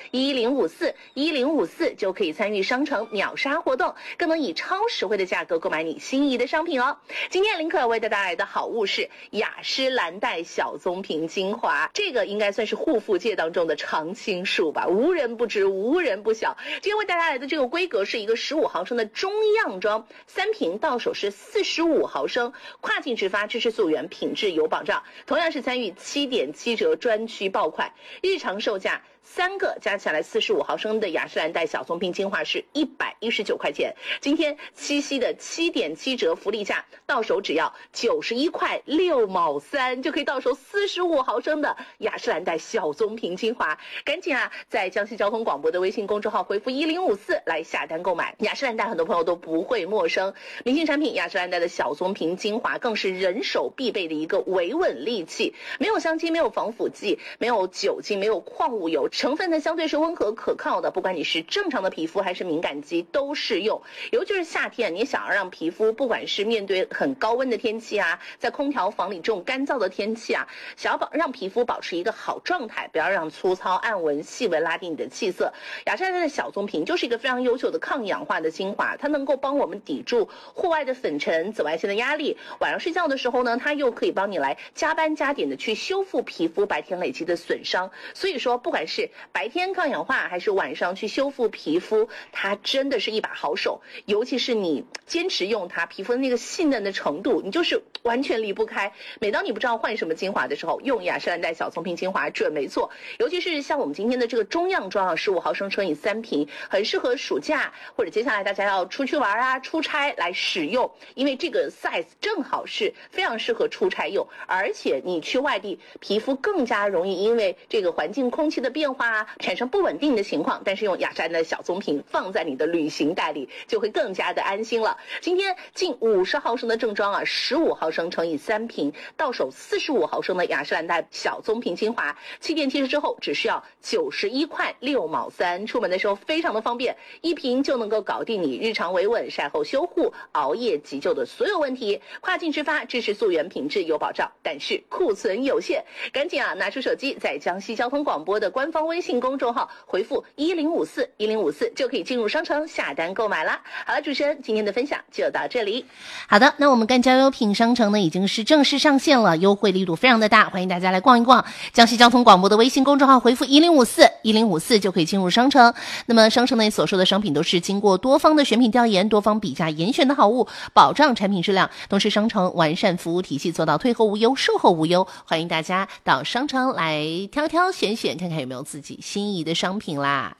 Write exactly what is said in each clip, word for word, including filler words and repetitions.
一零五四一零五四就可以参与商城秒杀活动，更能以超实惠的价格购买你心仪的商品哦。今天林可为大家带来的好物是雅诗兰黛小棕瓶精华，这个应该算是护肤界当中的常青树吧，无人不知，无人不晓。今天为大家带来的这个规格是一个十五毫升的中样装，三瓶到手是四十五毫升，跨境直发，支持溯源，品质有保障。同样是参与七点七折专区爆款，日常售价三个加起来四十五毫升的雅诗兰黛小棕瓶精华是一百一十九块钱，今天七夕的七点七折福利价，到手只要九十一块六毛三，就可以到手四十五毫升的雅诗兰黛小棕瓶精华。赶紧啊，在江西交通广播的微信公众号回复一零五四来下单购买。雅诗兰黛很多朋友都不会陌生，明星产品雅诗兰黛的小棕瓶精华更是人手必备的一个维稳利器，没有香精，没有防腐剂，没有酒精，没有矿物油，成分呢相对是温和可靠的，不管你是正常的皮肤还是敏感肌都适用。尤其是夏天，你想要让皮肤不管是面对很高温的天气啊，在空调房里这种干燥的天气啊，想要保让皮肤保持一个好状态，不要让粗糙暗纹细纹拉低你的气色，雅诗兰黛的小棕瓶就是一个非常优秀的抗氧化的精华，它能够帮我们抵住户外的粉尘紫外线的压力，晚上睡觉的时候呢，它又可以帮你来加班加点的去修复皮肤白天累积的损伤。所以说不管是白天抗氧化还是晚上去修复皮肤，它真的是一把好手。尤其是你坚持用它，皮肤的那个细嫩的程度，你就是完全离不开。每当你不知道换什么精华的时候，用雅诗兰黛小棕瓶精华准没错。尤其是像我们今天的这个中样装啊，十五毫升乘以三瓶，很适合暑假或者接下来大家要出去玩啊、出差来使用，因为这个 size 正好是非常适合出差用，而且你去外地，皮肤更加容易因为这个环境空气的变化啊，产生不稳定的情况，但是用雅诗兰黛的小棕瓶放在你的旅行袋里，就会更加的安心了。今天近五十毫升的正装啊，十五毫升乘以三瓶，到手四十五毫升的雅诗兰黛小棕瓶精华，七点七十之后只需要九十一块六毛三，出门的时候非常的方便，一瓶就能够搞定你日常维稳、晒后修护、熬夜急救的所有问题。跨境直发，支持溯源，品质有保障，但是库存有限，赶紧啊拿出手机，在江西交通广播的官方微信公众号回复一零五四一零五四就可以进入商城下单购买啦。好了，主持人今天的分享就到这里。 好的，那我们赣交优品商城呢已经是正式上线了，优惠力度非常的大，欢迎大家来逛一逛。江西交通广播的微信公众号回复一零五四一零五四就可以进入商城。那么商城内所售的商品都是经过多方的选品调研、多方比价严选的好物，保障产品质量，同时商城完善服务体系，做到退货无忧、售后无忧。欢迎大家到商城来挑挑选选，看看有没有自己心仪的商品啦。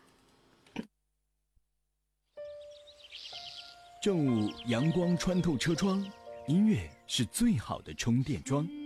正午阳光穿透车窗，音乐是最好的充电桩。